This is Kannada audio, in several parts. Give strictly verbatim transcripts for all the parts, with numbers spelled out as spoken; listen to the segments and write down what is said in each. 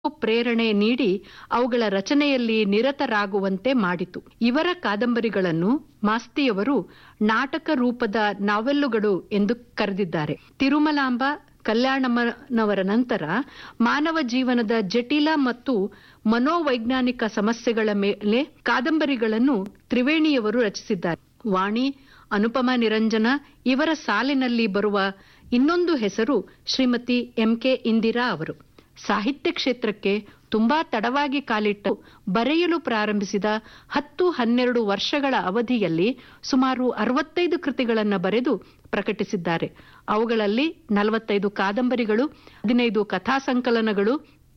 ಪ್ರೇರಣೆ ನೀಡಿ ಅವುಗಳ ರಚನೆಯಲ್ಲಿ ನಿರತರಾಗುವಂತೆ ಮಾಡಿತು. ಇವರ ಕಾದಂಬರಿಗಳನ್ನು ಮಾಸ್ತಿಯವರು ನಾಟಕ ರೂಪದ ನಾವೆಲ್ಲುಗಳು ಎಂದು ಕರೆದಿದ್ದಾರೆ. ತಿರುಮಲಾಂಬ ಕಲ್ಯಾಣಮ್ಮನವರ ನಂತರ ಮಾನವ ಜೀವನದ ಜಟಿಲ ಮತ್ತು ಮನೋವೈಜ್ಞಾನಿಕ ಸಮಸ್ಯೆಗಳ ಮೇಲೆ ಕಾದಂಬರಿಗಳನ್ನು ತ್ರಿವೇಣಿಯವರು ರಚಿಸಿದ್ದಾರೆ. ವಾಣಿ, ಅನುಪಮ ನಿರಂಜನ ಇವರ ಸಾಲಿನಲ್ಲಿ ಬರುವ ಇನ್ನೊಂದು ಹೆಸರು ಶ್ರೀಮತಿ ಎಂ ಕೆ ಇಂದಿರಾ ಅವರು. ಸಾಹಿತ್ಯ ಕ್ಷೇತ್ರಕ್ಕೆ ತುಂಬಾ ತಡವಾಗಿ ಕಾಲಿಟ್ಟು ಬರೆಯಲು ಪ್ರಾರಂಭಿಸಿದ ಹತ್ತು ಹನ್ನೆರಡು ವರ್ಷಗಳ ಅವಧಿಯಲ್ಲಿ ಸುಮಾರು ಅರವತ್ತೈದು ಕೃತಿಗಳನ್ನು ಬರೆದು ಪ್ರಕಟಿಸಿದ್ದಾರೆ. ಅವುಗಳಲ್ಲಿ ನಲವತ್ತೈದು ಕಾದಂಬರಿಗಳು, ಹದಿನೈದು ಕಥಾ ಸಂಕಲನಗಳು,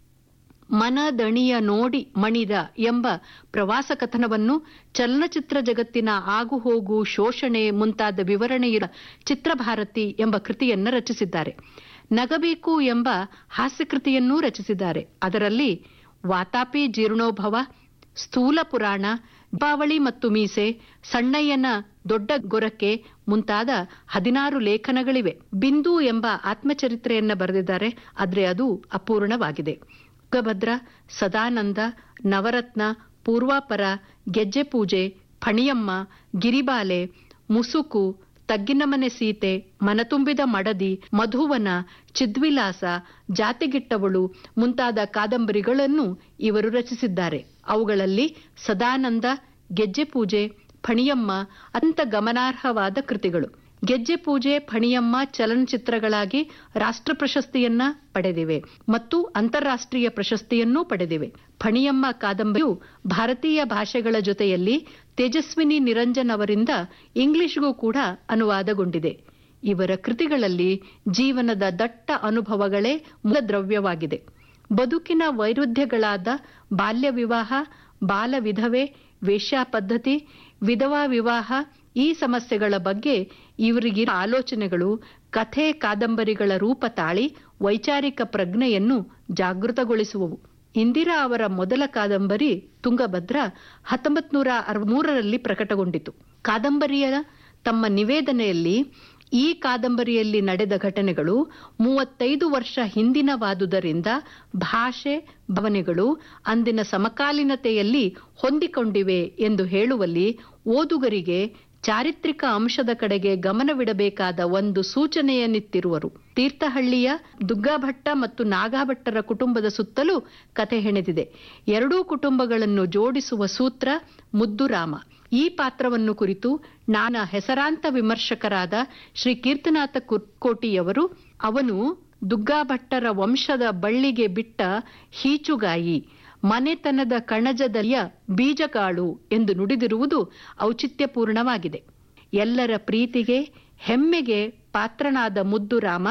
ಮನದಣಿಯ ನೋಡಿ ಮಣಿದ ಎಂಬ ಪ್ರವಾಸ ಕಥನವನ್ನು, ಚಲನಚಿತ್ರ ಜಗತ್ತಿನ ಆಗುಹೋಗು, ಶೋಷಣೆ ಮುಂತಾದ ವಿವರಣೆಯ ಚಿತ್ರಭಾರತಿ ಎಂಬ ಕೃತಿಯನ್ನು ರಚಿಸಿದ್ದಾರೆ. ನಗಬೇಕು ಎಂಬ ಹಾಸ್ಯಕೃತಿಯನ್ನೂ ರಚಿಸಿದ್ದಾರೆ. ಅದರಲ್ಲಿ ವಾತಾಪಿ ಜೀರ್ಣೋಭವ, ಸ್ಥೂಲ ಪುರಾಣ, ದೀಪಾವಳಿ ಮತ್ತು ಮೀಸೆ, ಸಣ್ಣಯ್ಯನ ದೊಡ್ಡ ಗೊರಕೆ ಮುಂತಾದ ಹದಿನಾರು ಲೇಖನಗಳಿವೆ. ಬಿಂದು ಎಂಬ ಆತ್ಮಚರಿತ್ರೆಯನ್ನ ಬರೆದಿದ್ದಾರೆ, ಆದರೆ ಅದು ಅಪೂರ್ಣವಾಗಿದೆ. ತುಂಗಭದ್ರ, ಸದಾನಂದ, ನವರತ್ನ, ಪೂರ್ವಾಪರ, ಗೆಜ್ಜೆ ಪೂಜೆ, ಫಣಿಯಮ್ಮ, ಗಿರಿಬಾಲೆ, ಮುಸುಕು, ತಗ್ಗಿನಮನೆ ಸೀತೆ, ಮನತುಂಬಿದ ಮಡದಿ, ಮಧುವನ, ಚಿದ್ವಿಲಾಸ, ಜಾತಿಗಿಟ್ಟವಳು ಮುಂತಾದ ಕಾದಂಬರಿಗಳನ್ನು ಇವರು ರಚಿಸಿದ್ದಾರೆ. ಅವುಗಳಲ್ಲಿ ಸದಾನಂದ, ಗೆಜ್ಜೆ ಪೂಜೆ, ಫಣಿಯಮ್ಮ ಅತ್ಯಂತ ಗಮನಾರ್ಹವಾದ ಕೃತಿಗಳು. ಗೆಜ್ಜೆ ಪೂಜೆ, ಫಣಿಯಮ್ಮ ಚಲನಚಿತ್ರಗಳಾಗಿ ರಾಷ್ಟ್ರ ಪ್ರಶಸ್ತಿಯನ್ನ ಪಡೆದಿವೆ ಮತ್ತು ಅಂತಾರಾಷ್ಟ್ರೀಯ ಪ್ರಶಸ್ತಿಯನ್ನೂ ಪಡೆದಿವೆ. ಫಣಿಯಮ್ಮ ಕಾದಂಬರಿಯು ಭಾರತೀಯ ಭಾಷೆಗಳ ಜೊತೆಯಲ್ಲಿ ತೇಜಸ್ವಿನಿ ನಿರಂಜನ್ ಅವರಿಂದ ಇಂಗ್ಲಿಷ್ಗೂ ಕೂಡ ಅನುವಾದಗೊಂಡಿದೆ. ಇವರ ಕೃತಿಗಳಲ್ಲಿ ಜೀವನದ ದಟ್ಟ ಅನುಭವಗಳೇ ಮೂಲ ದ್ರವ್ಯವಾಗಿದೆ. ಬದುಕಿನ ವೈರುಧ್ಯಗಳಾದ ಬಾಲ್ಯ ವಿವಾಹ, ಬಾಲ ವಿಧವೆ, ವೇಶ್ಯಾ ಪದ್ಧತಿ, ವಿಧವಾ ವಿವಾಹ ಈ ಸಮಸ್ಯೆಗಳ ಬಗ್ಗೆ ಇವರಿಗಿರುವ ಆಲೋಚನೆಗಳು ಕಥೆ ಕಾದಂಬರಿಗಳ ರೂಪ ತಾಳಿ ವೈಚಾರಿಕ ಪ್ರಜ್ಞೆಯನ್ನು ಜಾಗೃತಗೊಳಿಸುವವು. ಇಂದಿರಾ ಅವರ ಮೊದಲ ಕಾದಂಬರಿ ತುಂಗಭದ್ರ ಹತ್ತೊಂಬತ್ ನೂರ ಮೂರರಲ್ಲಿ ಪ್ರಕಟಗೊಂಡಿತು. ಕಾದಂಬರಿಯ ತಮ್ಮ ನಿವೇದನೆಯಲ್ಲಿ ಈ ಕಾದಂಬರಿಯಲ್ಲಿ ನಡೆದ ಘಟನೆಗಳು ಮೂವತ್ತೈದು ವರ್ಷ ಹಿಂದಿನವಾದುದರಿಂದ ಭಾಷೆ, ಭಾವನೆಗಳು ಅಂದಿನ ಸಮಕಾಲೀನತೆಯಲ್ಲಿ ಹೊಂದಿಕೊಂಡಿವೆ ಎಂದು ಹೇಳುವಲ್ಲಿ ಓದುಗರಿಗೆ ಚಾರಿತ್ರಿಕ ಅಂಶದ ಕಡೆಗೆ ಗಮನವಿಡಬೇಕಾದ ಒಂದು ಸೂಚನೆಯನ್ನಿತ್ತಿರುವರು. ತೀರ್ಥಹಳ್ಳಿಯ ದುಗ್ಗಾಭಟ್ಟ ಮತ್ತು ನಾಗಾಭಟ್ಟರ ಕುಟುಂಬದ ಸುತ್ತಲೂ ಕಥೆ ಹೆಣೆದಿದೆ. ಎರಡೂ ಕುಟುಂಬಗಳನ್ನು ಜೋಡಿಸುವ ಸೂತ್ರ ಮುದ್ದುರಾಮ. ಈ ಪಾತ್ರವನ್ನು ಕುರಿತು ನಾನಾ ಹೆಸರಾಂತ ವಿಮರ್ಶಕರಾದ ಶ್ರೀ ಕೀರ್ತನಾಥ ಕೋಟಿಯವರು ಅವನು ದುಗ್ಗಾಭಟ್ಟರ ವಂಶದ ಬಳ್ಳಿಗೆ ಬಿಟ್ಟ ಹೀಚುಗಾಯಿ, ಮನೆತನದ ಕಣಜದಲ್ಲಿಯ ಬೀಜಕಾಳು ಎಂದು ನುಡಿದಿರುವುದು ಔಚಿತ್ಯಪೂರ್ಣವಾಗಿದೆ. ಎಲ್ಲರ ಪ್ರೀತಿಗೆ ಹೆಮ್ಮೆಗೆ ಪಾತ್ರನಾದ ಮುದ್ದುರಾಮ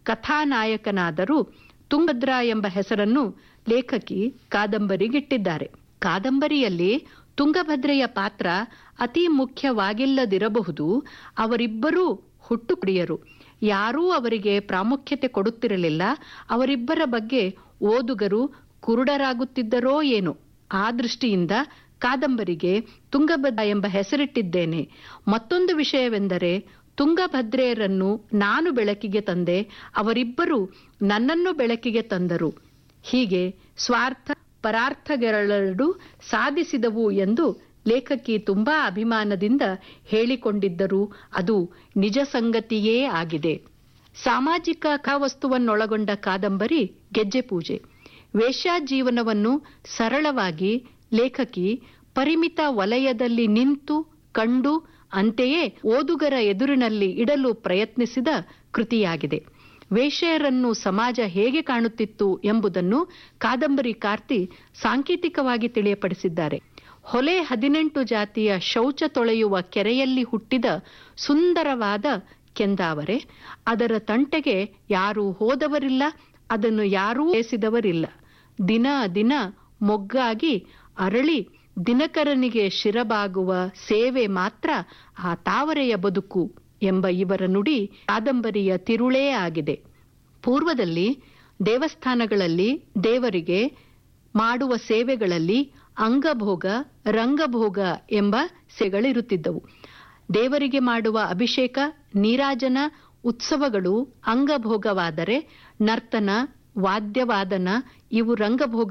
ಕಥಾನಾಯಕನಾದರೂ ತುಂಗಭದ್ರಾ ಎಂಬ ಹೆಸರನ್ನು ಲೇಖಕಿ ಕಾದಂಬರಿಗಿಟ್ಟಿದ್ದಾರೆ. ಕಾದಂಬರಿಯಲ್ಲಿ ತುಂಗಭದ್ರೆಯ ಪಾತ್ರ ಅತಿ ಮುಖ್ಯವಾಗಿಲ್ಲದಿರಬಹುದು. ಅವರಿಬ್ಬರೂ ಹುಟ್ಟು ಕುಡಿಯರು. ಯಾರೂ ಅವರಿಗೆ ಪ್ರಾಮುಖ್ಯತೆ ಕೊಡುತ್ತಿರಲಿಲ್ಲ. ಅವರಿಬ್ಬರ ಬಗ್ಗೆ ಓದುಗರು ಕುರುಡರಾಗುತ್ತಿದ್ದರೋ ಏನೋ. ಆ ದೃಷ್ಟಿಯಿಂದ ಕಾದಂಬರಿಗೆ ತುಂಗಭದ್ರಾ ಎಂಬ ಹೆಸರಿಟ್ಟಿದ್ದೇನೆ. ಮತ್ತೊಂದು ವಿಷಯವೆಂದರೆ ತುಂಗಭದ್ರೆಯರನ್ನು ನಾನು ಬೆಳಕಿಗೆ ತಂದೆ, ಅವರಿಬ್ಬರು ನನ್ನನ್ನು ಬೆಳಕಿಗೆ ತಂದರು. ಹೀಗೆ ಸ್ವಾರ್ಥ ಪರಾರ್ಥಗಳೆರಡು ಸಾಧಿಸಿದವು ಎಂದು ಲೇಖಕಿ ತುಂಬಾ ಅಭಿಮಾನದಿಂದ ಹೇಳಿಕೊಂಡಿದ್ದರು. ಅದು ನಿಜ ಸಂಗತಿಯೇ ಆಗಿದೆ. ಸಾಮಾಜಿಕ ಕಥಾವಸ್ತುವನ್ನೊಳಗೊಂಡ ಕಾದಂಬರಿ ಗೆಜ್ಜೆ ಪೂಜೆ. ವೇಶ್ಯಾ ಜೀವನವನ್ನು ಸರಳವಾಗಿ ಲೇಖಕಿ ಪರಿಮಿತ ವಲಯದಲ್ಲಿ ನಿಂತು ಕಂಡು ಅಂತೆಯೇ ಓದುಗರ ಎದುರಿನಲ್ಲಿ ಇಡಲು ಪ್ರಯತ್ನಿಸಿದ ಕೃತಿಯಾಗಿದೆ. ವೇಶ್ಯೆಯರನ್ನು ಸಮಾಜ ಹೇಗೆ ಕಾಣುತ್ತಿತ್ತು ಎಂಬುದನ್ನು ಕಾದಂಬರಿಕಾರ್ತಿ ಸಾಂಕೇತಿಕವಾಗಿ ತಿಳಿಯಪಡಿಸಿದ್ದಾರೆ. ಹೊಲೆ ಹದಿನೆಂಟು ಜಾತಿಯ ಶೌಚ ತೊಳೆಯುವ ಕೆರೆಯಲ್ಲಿ ಹುಟ್ಟಿದ ಸುಂದರವಾದ ಕೆಂದಾವರೆ. ಅದರ ತಂಟೆಗೆ ಯಾರೂ ಹೋದವರಿಲ್ಲ, ಅದನ್ನು ಯಾರೂ ಎಸಿದವರಿಲ್ಲ. ದಿನ ದಿನ ಮೊಗ್ಗಾಗಿ ಅರಳಿ ದಿನಕರನಿಗೆ ಶಿರಬಾಗುವ ಸೇವೆ ಮಾತ್ರ ಆ ತಾವರೆಯ ಬದುಕು ಎಂಬ ಇವರ ನುಡಿ ಕಾದಂಬರಿಯ ತಿರುಳೇ ಆಗಿದೆ. ಪೂರ್ವದಲ್ಲಿ ದೇವಸ್ಥಾನಗಳಲ್ಲಿ ದೇವರಿಗೆ ಮಾಡುವ ಸೇವೆಗಳಲ್ಲಿ ಅಂಗಭೋಗ, ರಂಗಭೋಗ ಎಂಬ ಸೇವೆಗಳಿರುತ್ತಿದ್ದವು. ದೇವರಿಗೆ ಮಾಡುವ ಅಭಿಷೇಕ, ನೀರಾಜನ, ಉತ್ಸವಗಳು ಅಂಗಭೋಗವಾದರೆ, ನರ್ತನ, ವಾದ್ಯವಾದನ ಇವು ರಂಗಭೋಗ